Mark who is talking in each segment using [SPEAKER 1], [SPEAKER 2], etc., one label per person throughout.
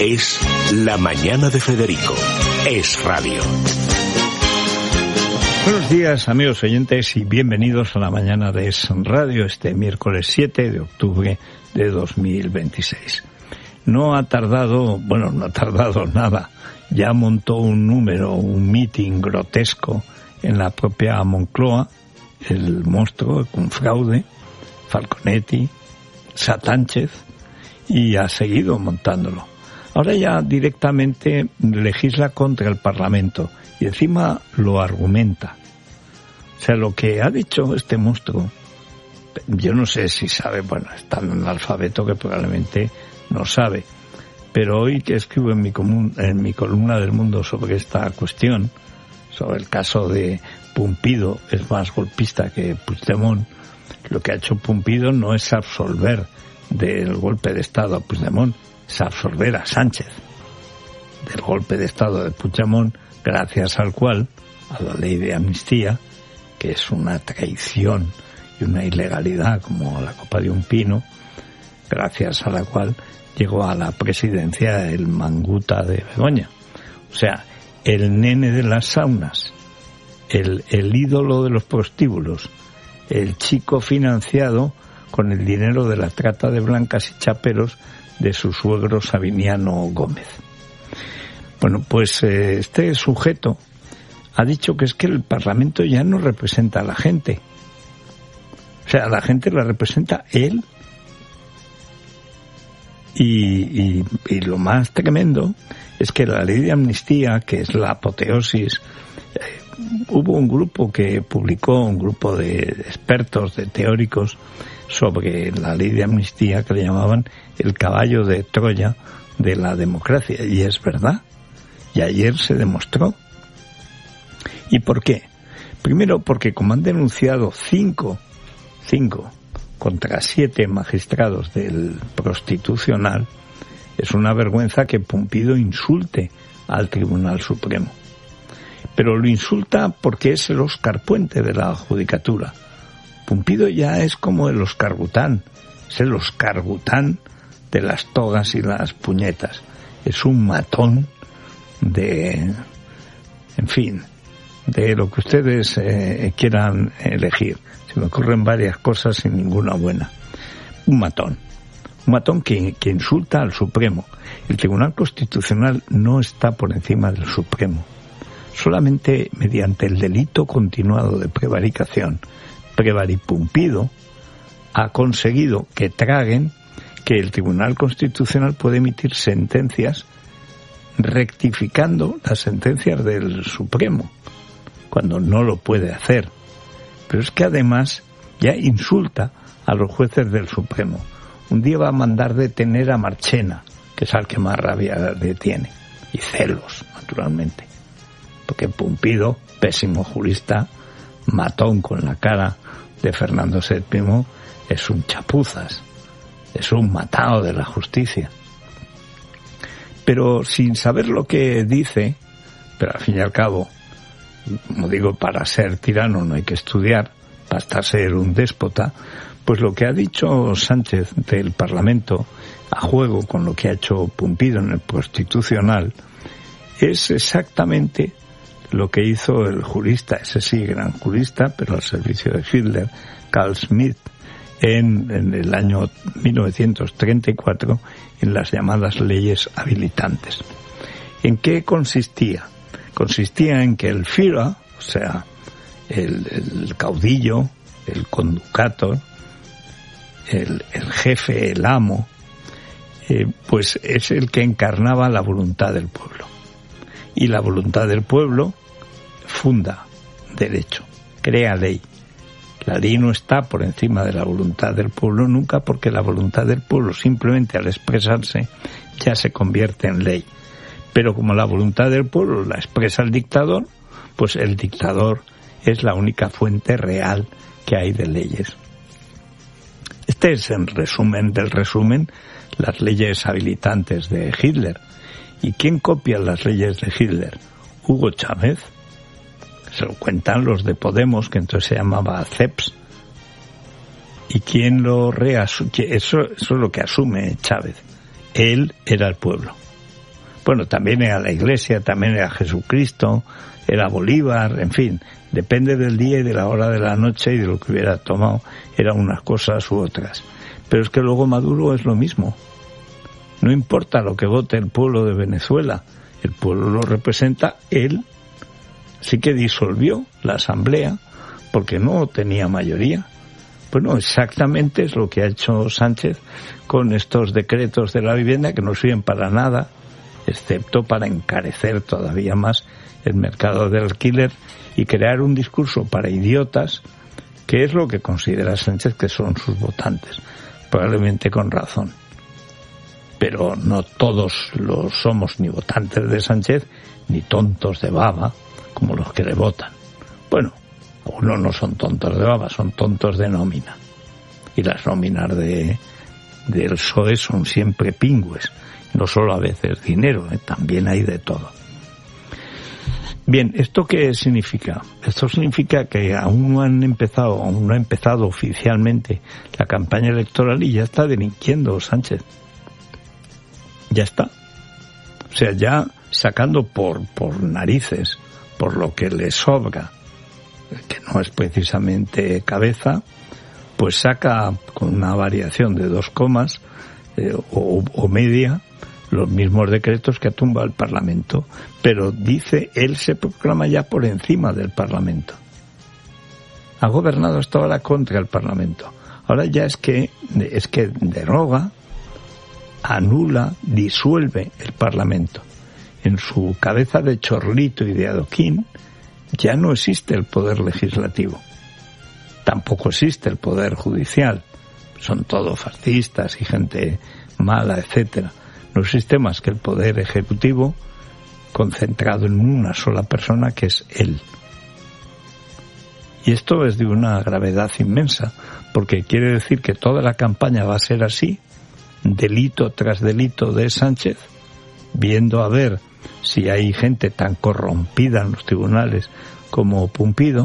[SPEAKER 1] Es La Mañana de Federico. Es radio.
[SPEAKER 2] Buenos días, amigos oyentes, y bienvenidos a La Mañana de Es Radio, este miércoles 7 de octubre de 2026. No ha tardado nada. Ya montó un meeting grotesco en la propia Moncloa, el monstruo con fraude, Falconetti, Sánchez, y ha seguido montándolo. Ahora ya directamente legisla contra el Parlamento y encima lo argumenta. O sea, lo que ha dicho este monstruo, yo no sé si sabe, es tan analfabeto que probablemente no sabe, pero hoy que escribo en mi columna del Mundo sobre esta cuestión, sobre el caso de Pumpido, es más golpista que Puigdemont. Lo que ha hecho Pumpido no es absolver del golpe de Estado a Puigdemont, es absolver a Sánchez del golpe de Estado de Puigdemont, gracias al cual, a la ley de amnistía, que es una traición y una ilegalidad como la copa de un pino, gracias a la cual llegó a la presidencia el manguta de Begoña. O sea, el nene de las saunas, el ídolo de los prostíbulos, el chico financiado con el dinero de la trata de blancas y chaperos de su suegro Sabiniano Gómez. Bueno, pues este sujeto ha dicho que es que el Parlamento ya no representa a la gente. O sea, a la gente la representa él. Y lo más tremendo es que la ley de amnistía, que es la apoteosis, hubo un grupo que publicó, un grupo de expertos, de teóricos, sobre la ley de amnistía que le llamaban el caballo de Troya de la democracia. Y es verdad. Y ayer se demostró. ¿Y por qué? Primero porque como han denunciado 5 contra 7 magistrados del Constitucional, es una vergüenza que Pumpido insulte al Tribunal Supremo. Pero lo insulta porque es el Óscar Puente de la judicatura. Pumpido ya es como el Óscar Gután, es el Óscar Gután de las togas y las puñetas. Es un matón de lo que ustedes quieran elegir. Se me ocurren varias cosas y ninguna buena. Un matón que insulta al Supremo. El Tribunal Constitucional no está por encima del Supremo. Solamente mediante el delito continuado de prevaricación, Pumpido ha conseguido que traguen que el Tribunal Constitucional puede emitir sentencias rectificando las sentencias del Supremo, cuando no lo puede hacer. Pero es que además ya insulta a los jueces del Supremo. Un día va a mandar detener a Marchena, que es al que más rabia le tiene, y celos, naturalmente, porque Pumpido, pésimo jurista, matón con la cara de Fernando VII, es un chapuzas, es un matado de la justicia. Pero sin saber lo que dice, pero al fin y al cabo, como digo, para ser tirano no hay que estudiar, basta ser un déspota, pues lo que ha dicho Sánchez del Parlamento, a juego con lo que ha hecho Pumpido en el Constitucional, es exactamente lo que hizo el jurista, ese sí, gran jurista, pero al servicio de Hitler, Carl Schmitt, en el año 1934, en las llamadas leyes habilitantes. ¿En qué consistía? Consistía en que el Führer, o sea, el caudillo, el conducator, el jefe, el amo, pues es el que encarnaba la voluntad del pueblo. Y la voluntad del pueblo funda derecho, crea ley. La ley no está por encima de la voluntad del pueblo nunca, porque la voluntad del pueblo simplemente al expresarse ya se convierte en ley. Pero como la voluntad del pueblo la expresa el dictador, pues el dictador es la única fuente real que hay de leyes. Este es, en resumen del resumen, las leyes habilitantes de Hitler. ¿Y quién copia las leyes de Hitler? Hugo Chávez. Se lo cuentan los de Podemos, que entonces se llamaba CEPS. ¿Y quién lo reasume? Eso es lo que asume Chávez. Él era el pueblo. Bueno, también era la Iglesia, también era Jesucristo, era Bolívar, en fin, depende del día y de la hora de la noche y de lo que hubiera tomado, eran unas cosas u otras. Pero es que luego Maduro es lo mismo. No importa lo que vote el pueblo de Venezuela, el pueblo lo representa él. Así que disolvió la asamblea porque no tenía mayoría. Bueno, exactamente es lo que ha hecho Sánchez con estos decretos de la vivienda que no sirven para nada, excepto para encarecer todavía más el mercado del alquiler y crear un discurso para idiotas, que es lo que considera Sánchez que son sus votantes, probablemente con razón. Pero no todos los somos ni votantes de Sánchez ni tontos de baba como los que le votan. Bueno, algunos no son tontos de baba, son tontos de nómina. Y las nóminas del PSOE son siempre pingües, no solo a veces dinero, también hay de todo. Bien, ¿esto qué significa? Esto significa que aún no ha empezado oficialmente la campaña electoral y ya está delinquiendo Sánchez. Ya está. O sea, ya sacando por narices, por lo que le sobra, que no es precisamente cabeza, pues saca con una variación de 2 comas o media los mismos decretos que ha tumbado el Parlamento, pero dice, él se proclama ya por encima del Parlamento. Ha gobernado hasta ahora contra el Parlamento. Ahora ya es que deroga, anula, disuelve el Parlamento. En su cabeza de chorlito y de adoquín ya no existe el poder legislativo. Tampoco existe el poder judicial. Son todos fascistas y gente mala, etcétera. No existe más que el poder ejecutivo concentrado en una sola persona, que es él. Y esto es de una gravedad inmensa, porque quiere decir que toda la campaña va a ser así, delito tras delito de Sánchez, viendo a ver si hay gente tan corrompida en los tribunales como Pumpido,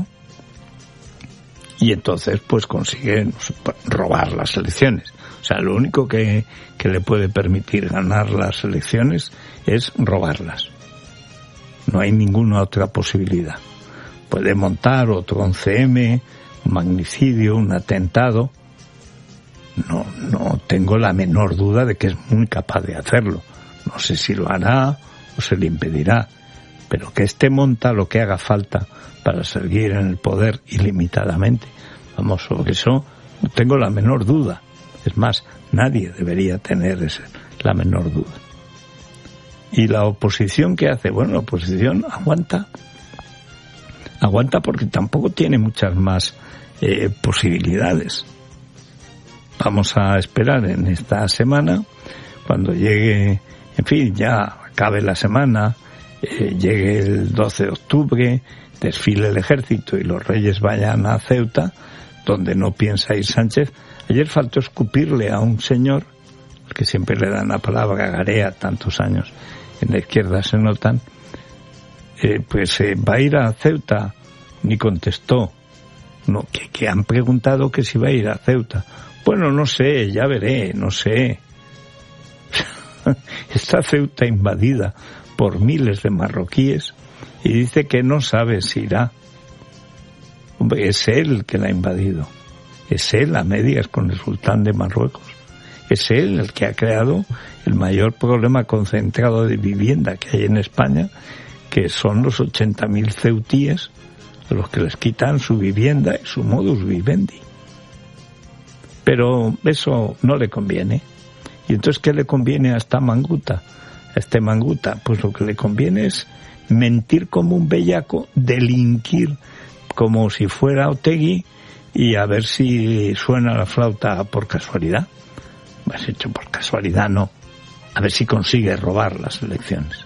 [SPEAKER 2] y entonces pues consiguen robar las elecciones. O sea, lo único que le puede permitir ganar las elecciones es robarlas. No hay ninguna otra posibilidad. Puede montar otro 11M, un magnicidio, un atentado. No tengo la menor duda de que es muy capaz de hacerlo. No sé si lo hará o se le impedirá, pero que monta lo que haga falta para seguir en el poder ilimitadamente. Vamos, sobre eso no tengo la menor duda. Es más, nadie debería tener la menor duda. ¿Y la oposición qué hace? Bueno, la oposición aguanta porque tampoco tiene muchas más posibilidades. Vamos a esperar en esta semana, cuando llegue, en fin, ya acabe la semana, llegue el 12 de octubre, desfile el ejército y los reyes vayan a Ceuta, donde no piensa ir Sánchez. Ayer faltó escupirle a un señor, al que siempre le dan la palabra, garea, tantos años en la izquierda se notan, va a ir a Ceuta, ni contestó. No, que han preguntado que si va a ir a Ceuta. Bueno, no sé, ya veré, no sé. Está Ceuta invadida por miles de marroquíes y dice que no sabe si irá. Hombre, es él el que la ha invadido. Es él a medias con el sultán de Marruecos. Es él el que ha creado el mayor problema concentrado de vivienda que hay en España, que son los 80.000 ceutíes a los que les quitan su vivienda y su modus vivendi. Pero eso no le conviene. ¿Y entonces qué le conviene a esta manguta? A este manguta, pues lo que le conviene es mentir como un bellaco, delinquir como si fuera Otegi y a ver si suena la flauta por casualidad. Has hecho por casualidad, no. A ver si consigue robar las elecciones.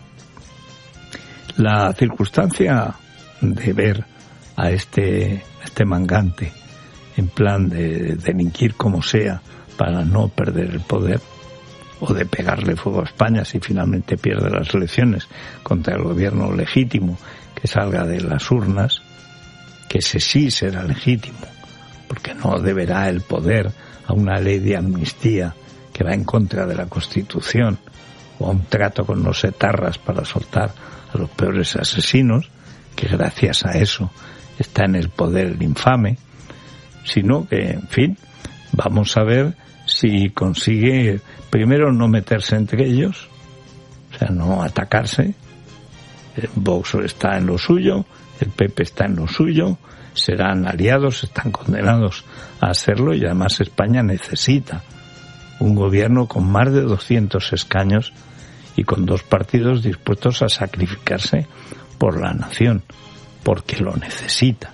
[SPEAKER 2] La circunstancia de ver a este mangante en plan de delinquir como sea para no perder el poder, o de pegarle fuego a España si finalmente pierde las elecciones contra el gobierno legítimo que salga de las urnas, que ese sí será legítimo, porque no deberá el poder a una ley de amnistía que va en contra de la Constitución o a un trato con los etarras para soltar a los peores asesinos, que gracias a eso está en el poder el infame, sino que, en fin, vamos a ver si consigue primero no meterse entre ellos, o sea, no atacarse. Vox está en lo suyo, el PP está en lo suyo, serán aliados, están condenados a hacerlo, y además España necesita un gobierno con más de 200 escaños y con 2 partidos dispuestos a sacrificarse por la nación, porque lo necesita.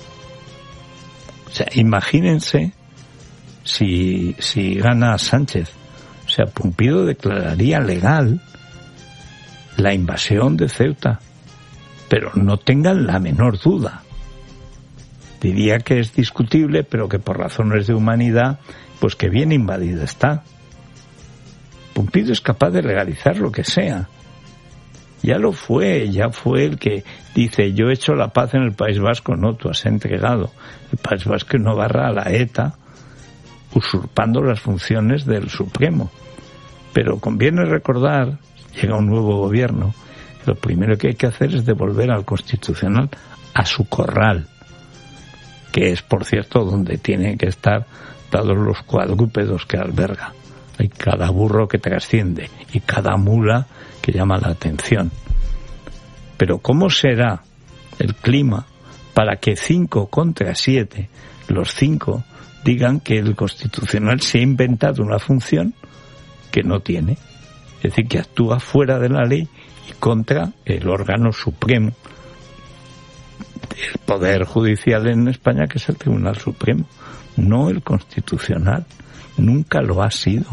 [SPEAKER 2] O sea, imagínense si gana Sánchez. O sea, Pumpido declararía legal la invasión de Ceuta, pero no tengan la menor duda. Diría que es discutible, pero que por razones de humanidad, pues que bien invadida está. Pumpido es capaz de legalizar lo que sea. Ya fue el que dice: yo he hecho la paz en el País Vasco. No, tú has entregado el País Vasco en Navarra a la ETA, usurpando las funciones del Supremo. Pero conviene recordar, llega un nuevo gobierno, lo primero que hay que hacer es devolver al Constitucional a su corral, que es, por cierto, donde tienen que estar dados los cuadrúpedos que alberga. Hay cada burro que trasciende y cada mula que llama la atención. Pero ¿cómo será el clima para que 5 contra 7, los 5, digan que el Constitucional se ha inventado una función que no tiene? Es decir, que actúa fuera de la ley y contra el órgano supremo del Poder Judicial en España, que es el Tribunal Supremo, no el Constitucional. Nunca lo ha sido.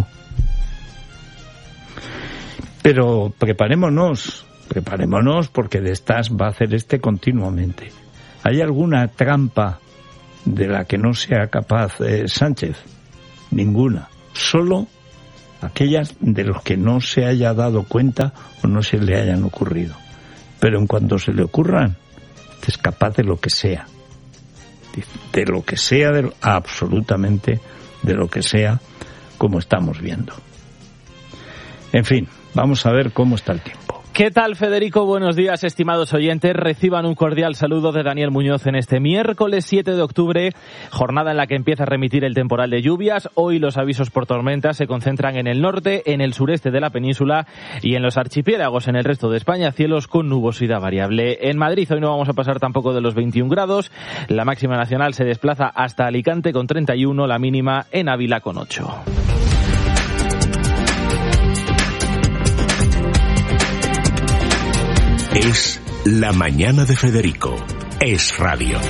[SPEAKER 2] Pero preparémonos porque de estas va a hacer continuamente. ¿Hay alguna trampa de la que no sea capaz Sánchez? Ninguna. Solo aquellas de los que no se haya dado cuenta o no se le hayan ocurrido. Pero en cuanto se le ocurran, es capaz de lo que sea. De lo que sea, absolutamente de lo que sea, como estamos viendo. En fin, vamos a ver cómo está el tiempo.
[SPEAKER 3] ¿Qué tal, Federico? Buenos días, estimados oyentes. Reciban un cordial saludo de Daniel Muñoz en este miércoles 7 de octubre, jornada en la que empieza a remitir el temporal de lluvias. Hoy los avisos por tormentas se concentran en el norte, en el sureste de la península y en los archipiélagos. En el resto de España, cielos con nubosidad variable. En Madrid hoy no vamos a pasar tampoco de los 21 grados. La máxima nacional se desplaza hasta Alicante con 31, la mínima en Ávila con 8.
[SPEAKER 1] Es La Mañana de Federico. Es radio.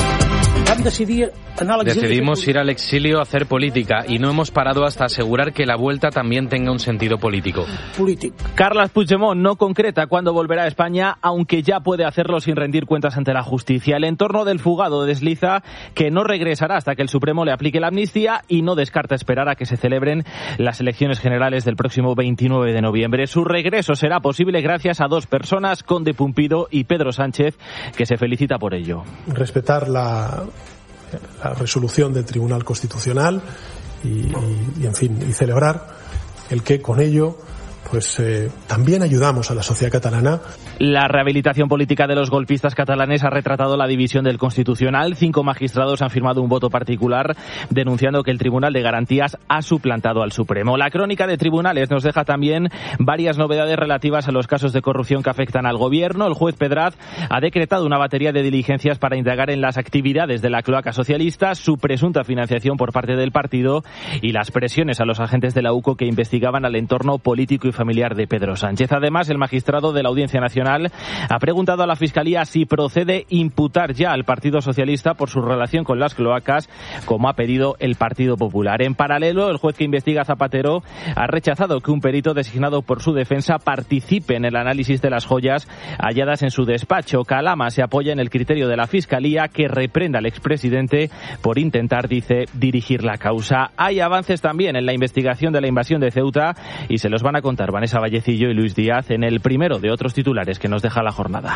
[SPEAKER 4] Decidimos ir al exilio a hacer política y no hemos parado hasta asegurar que la vuelta también tenga un sentido político.
[SPEAKER 3] Carles Puigdemont no concreta cuándo volverá a España, aunque ya puede hacerlo sin rendir cuentas ante la justicia. El entorno del fugado desliza que no regresará hasta que el Supremo le aplique la amnistía y no descarta esperar a que se celebren las elecciones generales del próximo 29 de noviembre. Su regreso será posible gracias a 2 personas, Conde Pumpido y Pedro Sánchez, que se felicita por ello.
[SPEAKER 5] Respetar la resolución del Tribunal Constitucional y en fin, y celebrar el que con ello pues también ayudamos a la sociedad catalana.
[SPEAKER 3] La rehabilitación política de los golpistas catalanes ha retratado la división del Constitucional. 5 magistrados han firmado un voto particular denunciando que el Tribunal de Garantías ha suplantado al Supremo. La crónica de tribunales nos deja también varias novedades relativas a los casos de corrupción que afectan al gobierno. El juez Pedraz ha decretado una batería de diligencias para indagar en las actividades de la cloaca socialista, su presunta financiación por parte del partido y las presiones a los agentes de la UCO que investigaban al entorno político y familiar de Pedro Sánchez. Además, el magistrado de la Audiencia Nacional ha preguntado a la Fiscalía si procede imputar ya al Partido Socialista por su relación con las cloacas, como ha pedido el Partido Popular. En paralelo, el juez que investiga a Zapatero ha rechazado que un perito designado por su defensa participe en el análisis de las joyas halladas en su despacho. Calama se apoya en el criterio de la Fiscalía, que reprenda al expresidente por intentar, dice, dirigir la causa. Hay avances también en la investigación de la invasión de Ceuta y se los van a contar Vanessa Vallecillo y Luis Díaz en el primero de otros titulares que nos deja la jornada.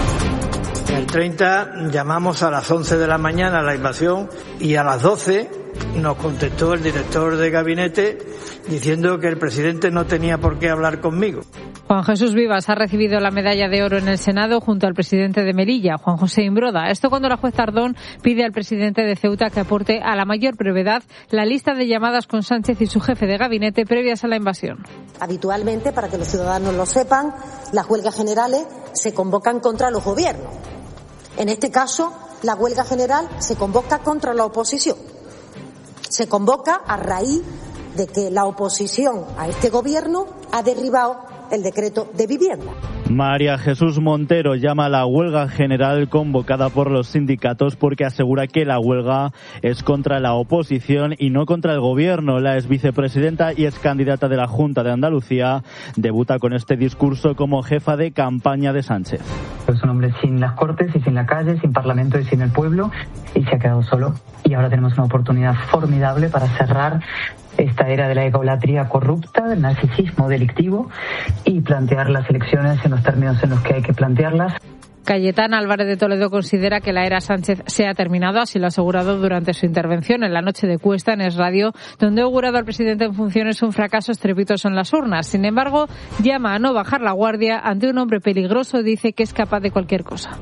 [SPEAKER 6] El 30 llamamos a las 11 de la mañana a la invasión y a las 12 nos contestó el director de gabinete diciendo que el presidente no tenía por qué hablar conmigo.
[SPEAKER 7] Juan Jesús Vivas ha recibido la medalla de oro en el Senado junto al presidente de Melilla, Juan José Imbroda. Esto cuando la juez Tardón pide al presidente de Ceuta que aporte a la mayor brevedad la lista de llamadas con Sánchez y su jefe de gabinete previas a la invasión.
[SPEAKER 8] Habitualmente, para que los ciudadanos lo sepan, las huelgas generales se convocan contra los gobiernos. En este caso, la huelga general se convoca contra la oposición. Se convoca a raíz de que la oposición a este gobierno ha derribado el decreto de vivienda.
[SPEAKER 9] María Jesús Montero llama a la huelga general convocada por los sindicatos porque asegura que la huelga es contra la oposición y no contra el gobierno. La ex vicepresidenta y ex candidata de la Junta de Andalucía debuta con este discurso como jefa de campaña de Sánchez.
[SPEAKER 10] Es un hombre sin las Cortes y sin la calle, sin Parlamento y sin el pueblo, y se ha quedado solo. Y ahora tenemos una oportunidad formidable para cerrar esta era de la egolatría corrupta, del narcisismo delictivo y plantear las elecciones en los términos en los que hay que plantearlas.
[SPEAKER 7] Cayetana Álvarez de Toledo considera que la era Sánchez se ha terminado, así lo ha asegurado durante su intervención en la noche de Cuesta en Es Radio, donde ha augurado al presidente en funciones un fracaso estrepitoso en las urnas. Sin embargo, llama a no bajar la guardia ante un hombre peligroso, dice que es capaz de cualquier cosa.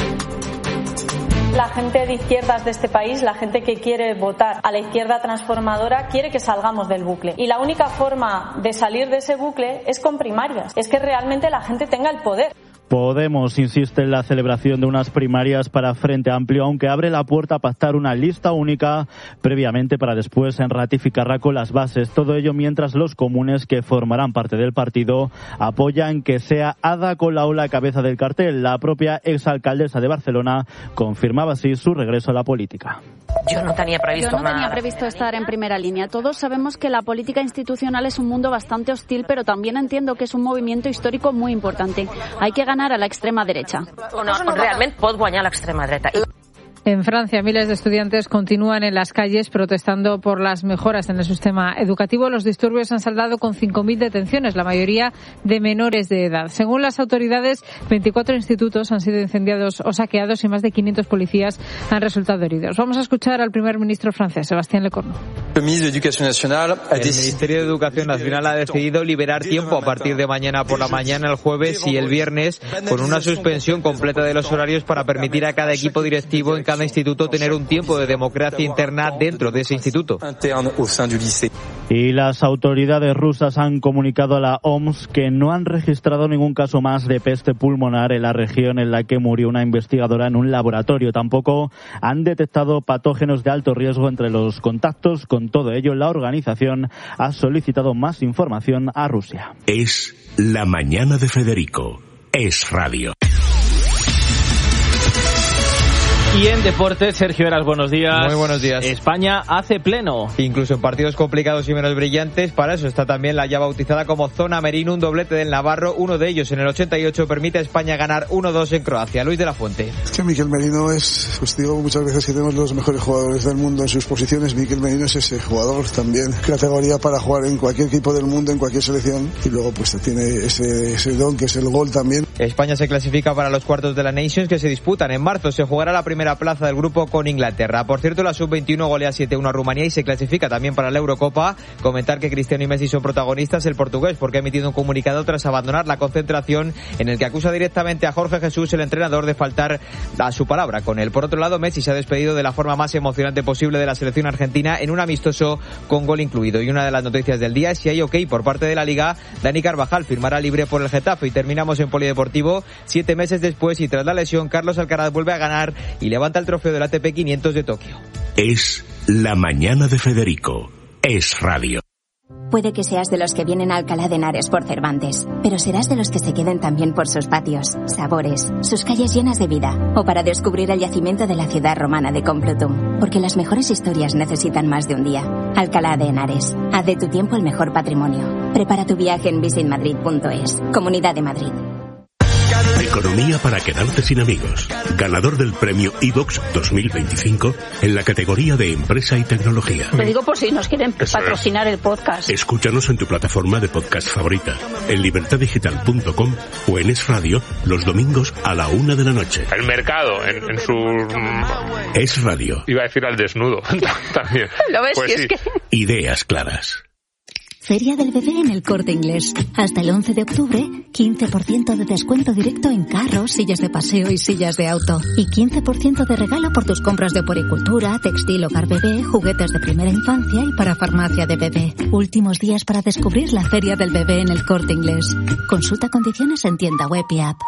[SPEAKER 11] La gente de izquierdas de este país, la gente que quiere votar a la izquierda transformadora, quiere que salgamos del bucle. Y la única forma de salir de ese bucle es con primarias. Es que realmente la gente tenga el poder.
[SPEAKER 9] Podemos insiste en la celebración de unas primarias para Frente Amplio, aunque abre la puerta a pactar una lista única previamente para después ratificarla con las bases. Todo ello mientras los comunes que formarán parte del partido apoyan que sea Ada Colau la cabeza del cartel. La propia exalcaldesa de Barcelona confirmaba así su regreso a la política.
[SPEAKER 12] Yo no tenía previsto estar en primera línea. Todos sabemos que la política institucional es un mundo bastante hostil, pero también entiendo que es un movimiento histórico muy importante. Hay que ganar a la extrema derecha.
[SPEAKER 13] Realmente pot guanyar l'extrema dreta.
[SPEAKER 7] En Francia, miles de estudiantes continúan en las calles protestando por las mejoras en el sistema educativo. Los disturbios han saldado con 5.000 detenciones, la mayoría de menores de edad. Según las autoridades, 24 institutos han sido incendiados o saqueados y más de 500 policías han resultado heridos. Vamos a escuchar al primer ministro francés, Sébastien Lecornu.
[SPEAKER 14] El Ministerio de Educación Nacional ha decidido liberar tiempo a partir de mañana por la mañana, el jueves y el viernes, con una suspensión completa de los horarios para permitir a cada equipo directivo en cada instituto tener un tiempo de democracia interna dentro de ese instituto.
[SPEAKER 9] Y las autoridades rusas han comunicado a la OMS que no han registrado ningún caso más de peste pulmonar en la región en la que murió una investigadora en un laboratorio. Tampoco han detectado patógenos de alto riesgo entre los contactos. Con todo ello, la organización ha solicitado más información a Rusia.
[SPEAKER 1] Es La Mañana de Federico. Es Radio.
[SPEAKER 3] Y en deportes, Sergio Heras, buenos días.
[SPEAKER 14] Muy buenos días.
[SPEAKER 3] España hace pleno.
[SPEAKER 14] Incluso en partidos complicados y menos brillantes, para eso está también la ya bautizada como Zona Merino, un doblete del Navarro. Uno de ellos en el 88 permite a España ganar 1-2 en Croacia. Luis de la Fuente.
[SPEAKER 15] Es que Miquel Merino es, pues digo muchas veces que tenemos los mejores jugadores del mundo en sus posiciones. Miquel Merino es ese jugador también, categoría para jugar en cualquier equipo del mundo, en cualquier selección. Y luego pues tiene ese don que es el gol también.
[SPEAKER 14] España se clasifica para los cuartos de la Nations que se disputan. En marzo se jugará la primera plaza del grupo con Inglaterra. Por cierto, la sub-21 golea 7-1 a Rumanía y se clasifica también para la Eurocopa. Comentar que Cristiano y Messi son protagonistas, el portugués, porque ha emitido un comunicado tras abandonar la concentración en el que acusa directamente a Jorge Jesús, el entrenador, de faltar a su palabra con él. Por otro lado, Messi se ha despedido de la forma más emocionante posible de la selección argentina en un amistoso con gol incluido. Y una de las noticias del día es si hay ok por parte de la Liga. Dani Carvajal firmará libre por el Getafe. Y terminamos en polideportivo. 7 meses después y tras la lesión, Carlos Alcaraz vuelve a ganar y levanta el trofeo del ATP 500 de Tokio.
[SPEAKER 1] Es La Mañana de Federico. Es Radio.
[SPEAKER 16] Puede que seas de los que vienen a Alcalá de Henares por Cervantes, pero serás de los que se queden también por sus patios, sabores, sus calles llenas de vida, o para descubrir el yacimiento de la ciudad romana de Complutum, porque las mejores historias necesitan más de un día. Alcalá de Henares, haz de tu tiempo el mejor patrimonio. Prepara tu viaje en visitmadrid.es. Comunidad de Madrid.
[SPEAKER 1] Economía para quedarte sin amigos. Ganador del premio iVoox 2025 en la categoría de Empresa y Tecnología.
[SPEAKER 17] Lo digo por si nos quieren patrocinar el podcast.
[SPEAKER 1] Escúchanos en tu plataforma de podcast favorita, en libertadigital.com o en Es Radio los domingos a la 1 de la noche.
[SPEAKER 18] El mercado en su...
[SPEAKER 1] Es Radio.
[SPEAKER 18] Iba a decir al desnudo también.
[SPEAKER 17] ¿Lo ves?
[SPEAKER 18] Pues
[SPEAKER 17] sí.
[SPEAKER 18] sí.
[SPEAKER 1] Ideas claras.
[SPEAKER 19] Feria del Bebé en El Corte Inglés. Hasta el 11 de octubre, 15% de descuento directo en carros, sillas de paseo y sillas de auto. Y 15% de regalo por tus compras de poricultura, textil, hogar bebé, juguetes de primera infancia y para farmacia de bebé. Últimos días para descubrir la Feria del Bebé en El Corte Inglés. Consulta condiciones en tienda web y app.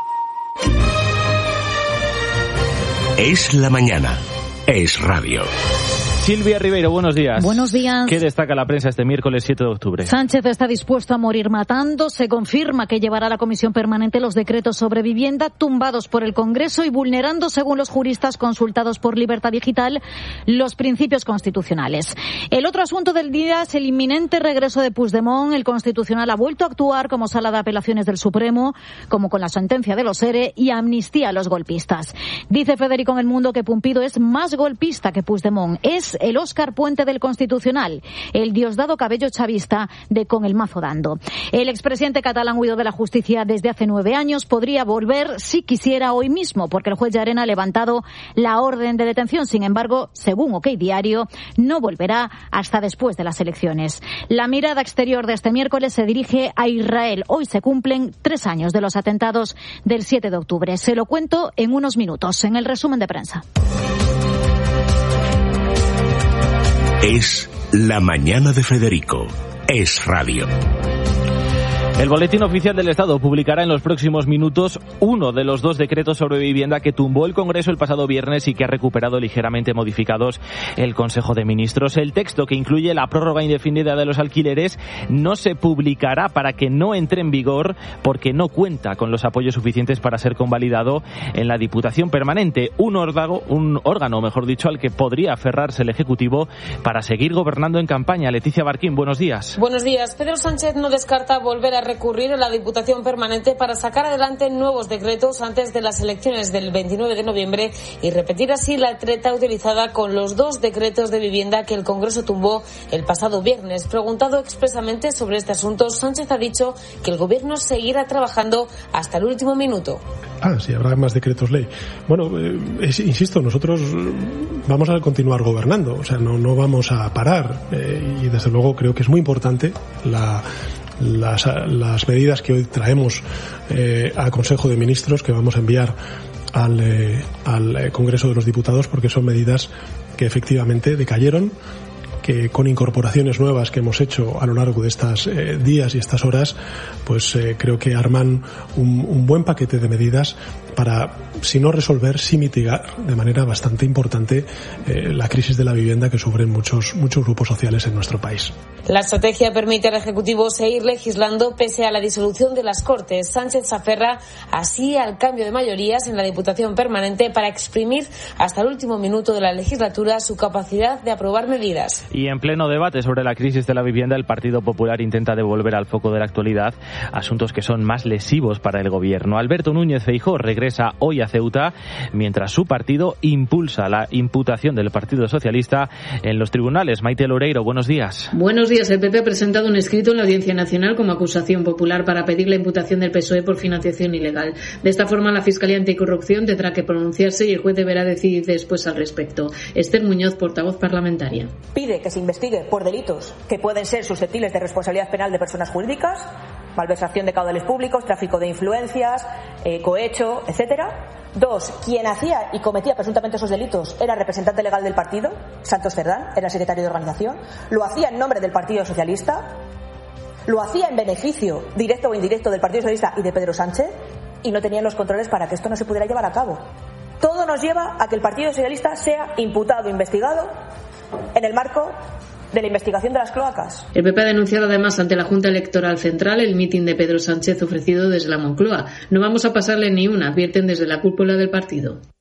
[SPEAKER 1] Es la mañana. Es Radio.
[SPEAKER 3] Silvia Ribeiro, buenos días.
[SPEAKER 20] Buenos días.
[SPEAKER 3] ¿Qué destaca la prensa este miércoles 7 de octubre?
[SPEAKER 20] Sánchez está dispuesto a morir matando. Se confirma que llevará a la Comisión Permanente los decretos sobre vivienda tumbados por el Congreso y vulnerando, según los juristas consultados por Libertad Digital, los principios constitucionales. El otro asunto del día es el inminente regreso de Puigdemont. El Constitucional ha vuelto a actuar como sala de apelaciones del Supremo, como con la sentencia de los ERE y amnistía a los golpistas. Dice Federico en El Mundo que Pumpido es más golpista que Puigdemont. Es el Óscar Puente del Constitucional, el Diosdado Cabello chavista de Con el mazo dando. El expresidente catalán huido de la justicia desde hace 9 años. Podría volver si quisiera hoy mismo, porque el juez Llarena ha levantado la orden de detención. Sin embargo, según OK Diario, no volverá hasta después de las elecciones. La mirada exterior de este miércoles se dirige a Israel. Hoy se cumplen 3 años de los atentados del 7 de octubre. Se lo cuento en unos minutos, en el resumen de prensa.
[SPEAKER 1] Es la mañana de Federico. Es Radio.
[SPEAKER 3] El Boletín Oficial del Estado publicará en los próximos minutos uno de los 2 decretos sobre vivienda que tumbó el Congreso el pasado viernes y que ha recuperado ligeramente modificados el Consejo de Ministros. El texto, que incluye la prórroga indefinida de los alquileres, no se publicará para que no entre en vigor porque no cuenta con los apoyos suficientes para ser convalidado en la Diputación Permanente, un órgano, mejor dicho, al que podría aferrarse el Ejecutivo para seguir gobernando en campaña. Leticia Barquín, buenos días.
[SPEAKER 21] Buenos días. Pedro Sánchez no descarta volver a recurrir a la Diputación Permanente para sacar adelante nuevos decretos antes de las elecciones del 29 de noviembre y repetir así la treta utilizada con los 2 decretos de vivienda que el Congreso tumbó el pasado viernes. Preguntado expresamente sobre este asunto, Sánchez ha dicho que el Gobierno seguirá trabajando hasta el último minuto.
[SPEAKER 5] Sí, habrá más decretos ley. Bueno, insisto, nosotros vamos a continuar gobernando, o sea, no vamos a parar y desde luego creo que es muy importante las medidas que hoy traemos al Consejo de Ministros, que vamos a enviar al Congreso de los Diputados, porque son medidas que efectivamente decayeron, que con incorporaciones nuevas que hemos hecho a lo largo de estos días y estas horas, pues creo que arman un buen paquete de medidas para, si no resolver, sí mitigar de manera bastante importante la crisis de la vivienda que sufren muchos grupos sociales en nuestro país.
[SPEAKER 21] La estrategia permite al Ejecutivo seguir legislando pese a la disolución de las Cortes. Sánchez se aferra así al cambio de mayorías en la Diputación Permanente para exprimir hasta el último minuto de la legislatura su capacidad de aprobar medidas.
[SPEAKER 3] Y en pleno debate sobre la crisis de la vivienda, el Partido Popular intenta devolver al foco de la actualidad asuntos que son más lesivos para el Gobierno. Alberto Núñez Feijóo regresa hoy a Ceuta, mientras su partido impulsa la imputación del Partido Socialista en los tribunales. Maite Loureiro, buenos días.
[SPEAKER 22] Buenos días. El PP ha presentado un escrito en la Audiencia Nacional como acusación popular para pedir la imputación del PSOE por financiación ilegal. De esta forma, la Fiscalía Anticorrupción tendrá que pronunciarse y el juez deberá decidir después al respecto. Esther Muñoz, portavoz parlamentaria.
[SPEAKER 23] Pide que se investigue por delitos que pueden ser susceptibles de responsabilidad penal de personas jurídicas, malversación de caudales públicos, tráfico de influencias, cohecho, etcétera. 2, quien hacía y cometía presuntamente esos delitos era representante legal del partido, Santos Cerdán, era secretario de organización, lo hacía en nombre del Partido Socialista, lo hacía en beneficio directo o indirecto del Partido Socialista y de Pedro Sánchez, y no tenían los controles para que esto no se pudiera llevar a cabo. Todo nos lleva a que el Partido Socialista sea imputado, investigado, en el marco de la investigación de las cloacas.
[SPEAKER 22] El PP ha denunciado además ante la Junta Electoral Central el mitin de Pedro Sánchez ofrecido desde la Moncloa. No vamos a pasarle ni una, advierten desde la cúpula del partido.